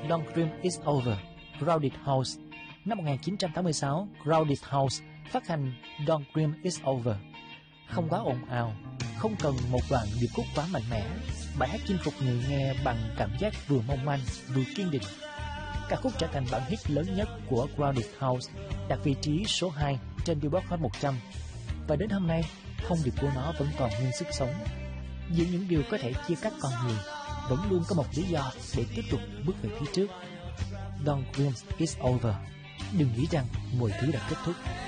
Don't Dream It's Over, Crowded House. Năm 1986, Crowded House phát hành Don't Dream It's Over. Không quá ồn ào, không cần một đoạn điệp khúc quá mạnh mẽ, bài hát chinh phục người nghe bằng cảm giác vừa mong manh vừa kiên định. Ca khúc trở thành bản hit lớn nhất của Crowded House, đạt vị trí số 2 trên Billboard Hot 100. Và đến hôm nay, thông điệp của nó vẫn còn nguyên sức sống. Giữa những điều có thể chia cắt con người, vẫn luôn có một lý do để tiếp tục bước về phía trước. Don't dream it's over. Đừng nghĩ rằng mọi thứ đã kết thúc.